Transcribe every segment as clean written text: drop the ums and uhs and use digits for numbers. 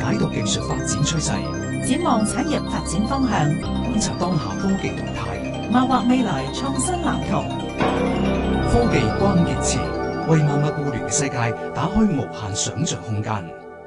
解讀技術發展趨勢， 展望產業發展方向， 觀察當下科技動態， 謀劃未來創新藍圖。 科技關鍵詞為萬物互聯嘅世界打開無限想像空間。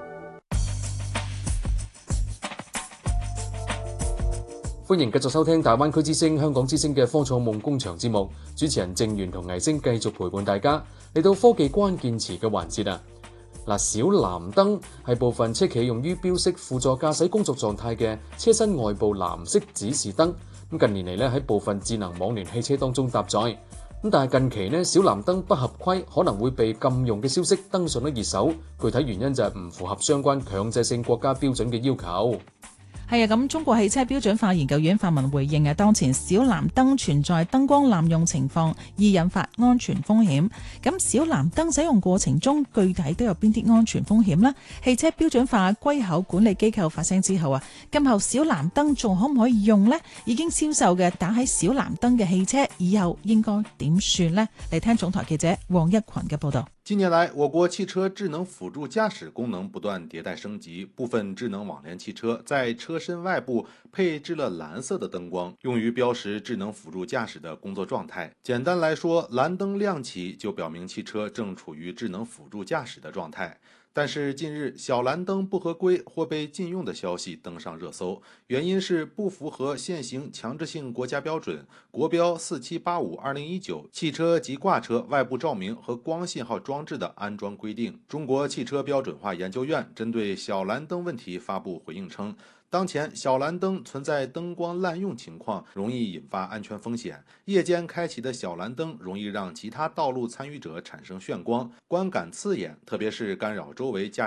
歡迎繼續收聽大灣區之聲、香港之聲嘅科創夢工場節目，主持人鄭源同倪星繼續陪伴大家嚟到科技關鍵詞嘅環節啊！嗱，小藍燈係部分車企用於標識輔助駕駛工作狀態嘅車身外部藍色指示燈。咁近年嚟咧喺部分智能網聯汽車當中搭載。咁但係近期咧小藍燈不合規，可能會被禁用嘅消息登上咗熱搜。具體原因就係唔符合相關強制性國家標準嘅要求。 係啊，咁中國汽車標準化研究院發文回應當前小藍燈存在燈光濫用情況，易引發安全風險。咁小藍燈使用過程中具體都有邊啲安全風險呢？汽車標準化歸口管理機構發聲之後啊，今後小藍燈仲可唔可以用呢？已經銷售嘅打喺小藍燈嘅汽車以後應該點算呢？嚟聽總台記者黃一群嘅報道。 近年來，我國汽車智能輔助駕駛功能不斷迭代升級，部分智能網聯汽車在車身外部配置了藍色的燈光，用於標識智能輔助駕駛的工作狀態。簡單來說，藍燈亮起就表明汽車正處於智能輔助駕駛的狀態。但是近日小藍燈不合規或被禁用的消息登上熱搜，原因是不符合現行強制性國家標準國標4785/2019汽車及掛車外部照明和光信號裝置的安裝規定。中國汽車標準化研究院針對小藍燈問題發布回應稱，當前小藍燈存在燈光濫用情況，容易引發安全風險。夜間開啟的小藍燈容易讓其他道路參與者產生眩光，觀感刺眼，特別是干擾周圍駕